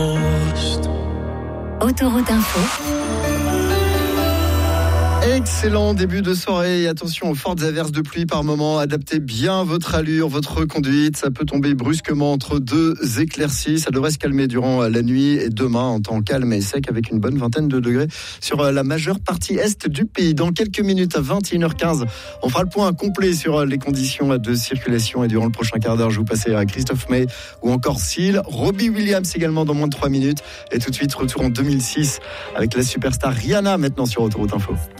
Autoroute Info. Excellent début de soirée. Attention aux fortes averses de pluie par moment. Adaptez bien votre allure, votre conduite. Ça peut tomber brusquement entre deux éclaircies. Ça devrait se calmer durant la nuit et demain en temps calme et sec avec une bonne vingtaine de degrés sur la majeure partie est du pays. Dans quelques minutes à 21h15, on fera le point complet sur les conditions de circulation et durant le prochain quart d'heure, je vous passerai à Christophe May ou encore Seal. Robbie Williams également dans moins de 3 minutes. Et tout de suite, retour en 2006 avec la superstar Rihanna maintenant sur Autoroute Info.